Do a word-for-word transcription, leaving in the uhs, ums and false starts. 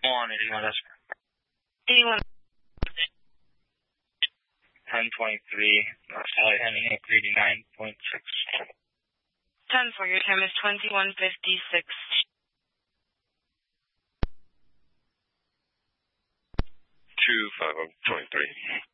one, eighty-one, that's eighty-one. ten twenty-three, North Valley heading up eighty-nine point six. ten four, your time is twenty-one fifty-six. two five oh twenty-three.